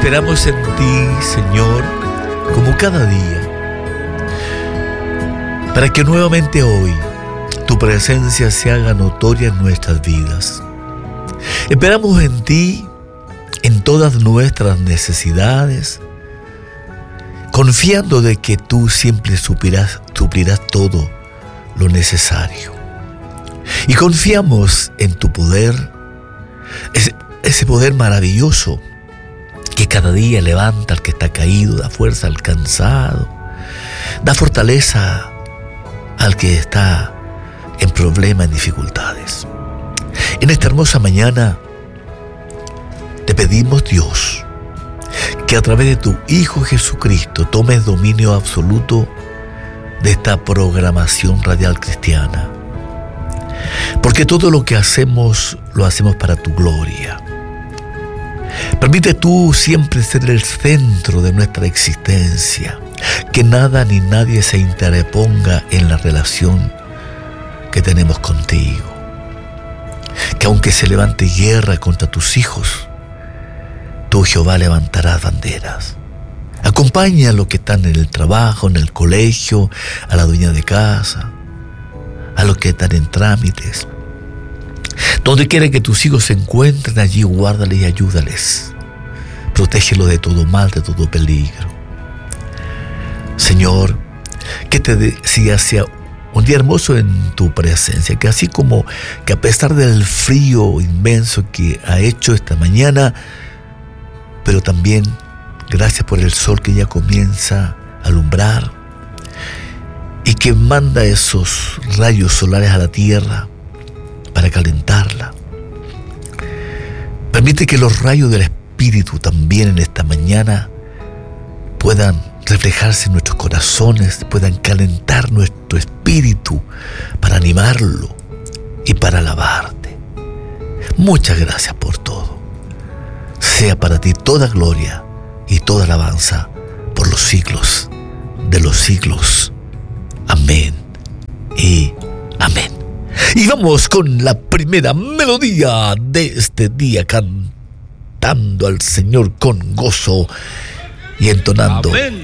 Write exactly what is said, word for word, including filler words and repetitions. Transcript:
Esperamos en ti, Señor, como cada día, para que nuevamente hoy tu presencia se haga notoria en nuestras vidas. Esperamos en ti en todas nuestras necesidades, confiando de que tú siempre suplirás, suplirás todo lo necesario. Y confiamos en tu poder, ese, ese poder maravilloso que cada día levanta al que está caído, da fuerza al cansado, da fortaleza al que está en problemas, en dificultades. En esta hermosa mañana te pedimos, Dios, que a través de tu Hijo Jesucristo tomes dominio absoluto de esta programación radial cristiana. Porque todo lo que hacemos, lo hacemos para tu gloria. Permite tú siempre ser el centro de nuestra existencia. Que nada ni nadie se interponga en la relación que tenemos contigo. Que aunque se levante guerra contra tus hijos, tú, Jehová, levantarás banderas. Acompaña a los que están en el trabajo, en el colegio, a la dueña de casa, a los que están en trámites. Donde quiera que tus hijos se encuentren, allí guárdales y ayúdales. Protégelos de todo mal, de todo peligro. Señor, que te decía sea un día hermoso en tu presencia, que así como que a pesar del frío inmenso que ha hecho esta mañana, pero también gracias por el sol que ya comienza a alumbrar y que manda esos rayos solares a la tierra para calentarla. Permite que los rayos del Espíritu también en esta mañana puedan reflejarse en nuestros corazones, puedan calentar nuestro espíritu para animarlo y para alabarte. Muchas gracias por todo. Sea para ti toda gloria y toda alabanza por los siglos de los siglos. Amén y amén. Y vamos con la primera melodía de este día, cantando al Señor con gozo y entonando. Amén.